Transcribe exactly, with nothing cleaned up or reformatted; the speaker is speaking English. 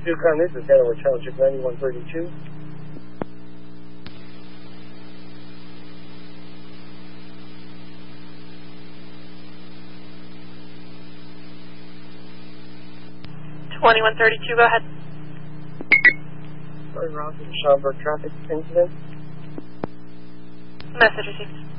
Yukon, this is Heather Township ninety-one thirty-two. twenty-one thirty-two, go ahead. Sorry, Roger, the Schaumburg traffic incident. Message received.